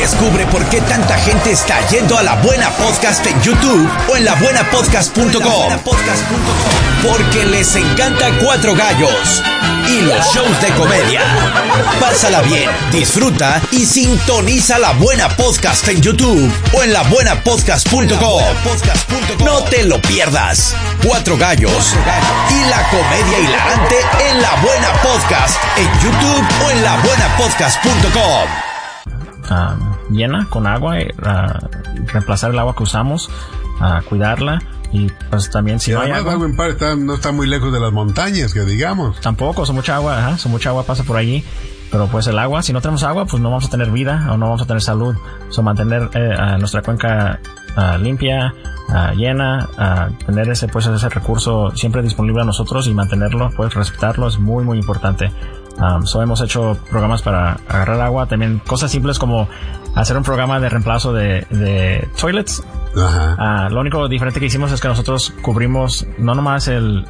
Descubre por qué tanta gente está yendo a La Buena Podcast en YouTube o en labuenapodcast.com. Porque les encanta Cuatro Gallos y los shows de comedia. Pásala bien, disfruta y sintoniza La Buena Podcast en YouTube o en labuenapodcast.com. No te lo pierdas. Cuatro Gallos y la comedia hilarante en La Buena Podcast en YouTube o en labuenapodcast.com. Llena con agua, reemplazar el agua que usamos, cuidarla. Y pues también si no hay agua, Baldwin Park no está muy lejos de las montañas, que digamos. Tampoco, mucha agua pasa por allí. Pero pues el agua, si no tenemos agua, pues no vamos a tener vida o no vamos a tener salud. Mantener nuestra cuenca limpia, llena, tener ese recurso siempre disponible a nosotros y mantenerlo, pues respetarlo es muy muy importante. Hemos hecho programas para agarrar agua, también cosas simples como hacer un programa de reemplazo de toilets. Ajá. Lo único diferente que hicimos es que nosotros cubrimos no nomás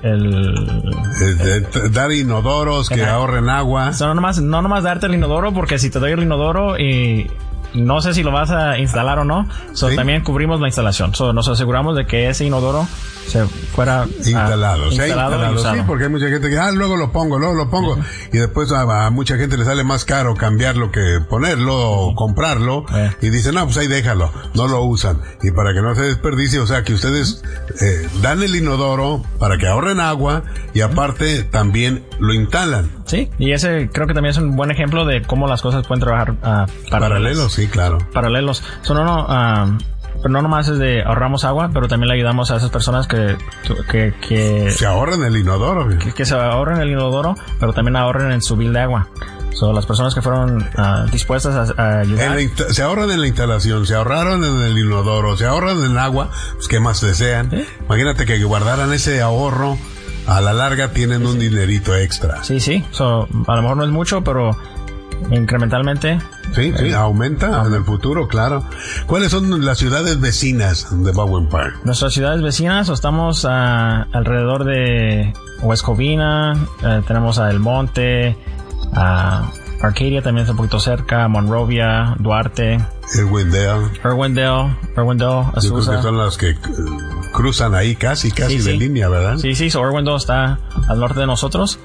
dar inodoros que ahorren agua. No nomás darte el inodoro, porque si te doy el inodoro y no sé si lo vas a instalar o no, ¿Sí? También cubrimos la instalación. Nos aseguramos de que ese inodoro se fuera instalado. Y usado. Sí, porque hay mucha gente que luego lo pongo. Uh-huh. Y después a mucha gente le sale más caro cambiarlo que ponerlo o comprarlo. Y dicen, pues ahí déjalo, no lo usan. Y para que no se desperdicie, o sea que ustedes dan el inodoro para que ahorren agua y aparte también lo instalan. Sí, y ese creo que también es un buen ejemplo de cómo las cosas pueden trabajar paralelos. Sí, claro. Paralelos. Pero no nomás es de ahorramos agua, pero también le ayudamos a esas personas que se ahorran el inodoro. Que se ahorren el inodoro, pero también ahorren en su bill de agua. Las personas que fueron dispuestas a ayudar. Se ahorran en la instalación, se ahorraron en el inodoro, se ahorran en agua, pues ¿qué más desean? ¿Sí? Imagínate que guardaran ese ahorro, a la larga tienen un dinerito extra. Sí. A lo mejor no es mucho, pero incrementalmente. Sí, aumenta en el futuro, claro. ¿Cuáles son las ciudades vecinas de Baldwin Park? Nuestras ciudades vecinas, estamos alrededor de West Covina, tenemos a El Monte, Arcadia también está un poquito cerca, Monrovia, Duarte, Irwindale, Azusa. Yo creo que son las que cruzan ahí casi de línea, ¿verdad? Sí, Irwindale está al norte de nosotros.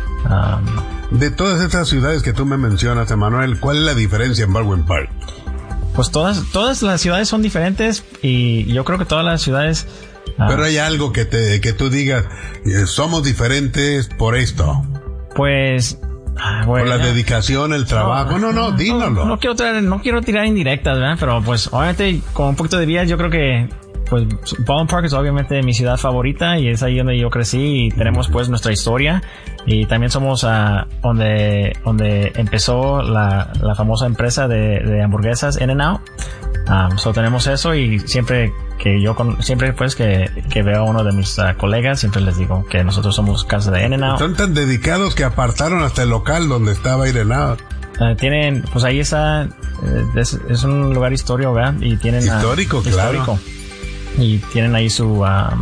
De todas estas ciudades que tú me mencionas, Emanuel, ¿cuál es la diferencia en Baldwin Park? Pues todas las ciudades son diferentes y yo creo que todas las ciudades... Pero hay algo que tú digas, somos diferentes por esto. Pues... por la dedicación, el trabajo. No, dínoslo. No quiero tirar indirectas, ¿verdad? Pero pues obviamente con un poquito de vida yo creo que pues Baldwin Park es obviamente mi ciudad favorita y es ahí donde yo crecí y tenemos pues nuestra historia y también somos donde empezó la famosa empresa de hamburguesas In-N-Out. Tenemos eso y siempre pues que veo a uno de mis colegas siempre les digo que nosotros somos casa de In-N-Out. Son tan dedicados que apartaron hasta el local donde estaba In-N-Out. Tienen, pues ahí está, es un lugar histórico, ¿verdad? Y tienen histórico, claro. Y tienen ahí su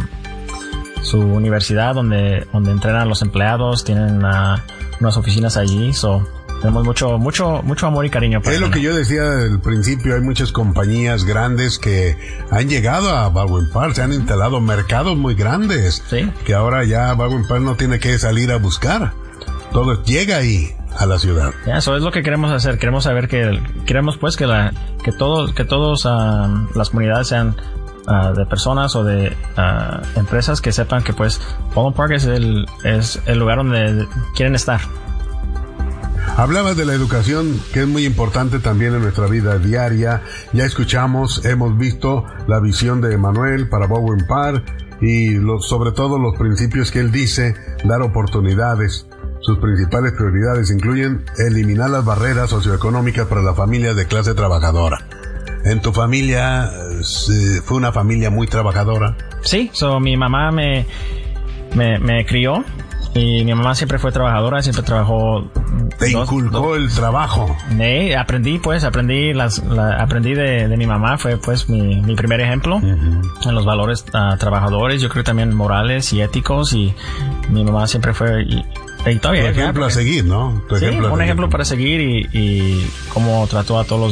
universidad donde entrenan a los empleados, tienen unas oficinas allí, tenemos mucho amor y cariño. Es lo que yo decía al principio, hay muchas compañías grandes que han llegado a Baldwin Park, se han instalado mercados muy grandes, ¿sí? Que ahora ya Baldwin Park no tiene que salir a buscar, todo llega ahí a la ciudad. Eso es lo que queremos hacer, queremos pues que todos las comunidades sean de personas o de empresas que sepan que pues Baldwin Park es el lugar donde quieren estar. Hablabas de la educación, que es muy importante también en nuestra vida diaria. Ya hemos visto la visión de Emanuel para Baldwin Park y sobre todo los principios que él dice, dar oportunidades. Sus principales prioridades incluyen eliminar las barreras socioeconómicas para la familia de clase trabajadora. ¿En tu familia fue una familia muy trabajadora? Sí, mi mamá me crió y mi mamá siempre fue trabajadora, siempre trabajó. ¿Te inculcó el trabajo? Aprendí de mi mamá, fue pues mi primer ejemplo en los valores trabajadores, yo creo también morales y éticos, y mi mamá siempre fue... Y todavía, un ejemplo a seguir, ¿no? Un ejemplo para seguir y cómo trató a todos los